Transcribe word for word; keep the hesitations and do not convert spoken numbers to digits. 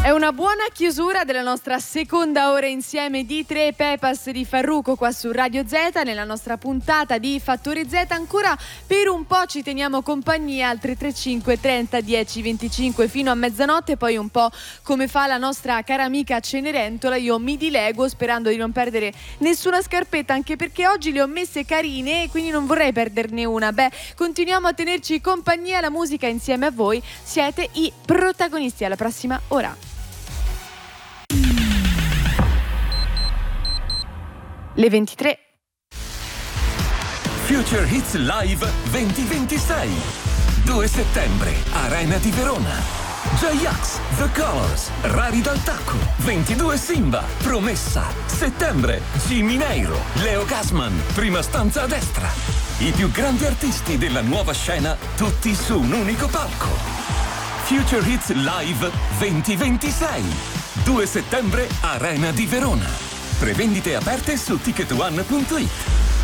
È una buona chiusura della nostra seconda ora insieme di Tre Pepas di Farruko qua su Radio Z, nella nostra puntata di Fattori Z. Ancora per un po' ci teniamo compagnia al tre tre cinque trenta dieci venticinque fino a mezzanotte, poi un po' come fa la nostra cara amica Cenerentola. Io mi dilego sperando di non perdere nessuna scarpetta, anche perché oggi le ho messe carine e quindi non vorrei perderne una. Beh, continuiamo a tenerci compagnia, la musica insieme a voi, siete i protagonisti. Alla prossima ora. Le ventitré. Future Hits Live duemilaventisei. due settembre, Arena di Verona. J-Ax, The Colors, Rari dal Tacco, ventidue Simba, Promessa. Settembre, Jimmy Neiro, Leo Gasman, Prima stanza a destra. I più grandi artisti della nuova scena, tutti su un unico palco. Future Hits Live duemilaventisei. due settembre, Arena di Verona. Prevendite aperte su ticket one punto it.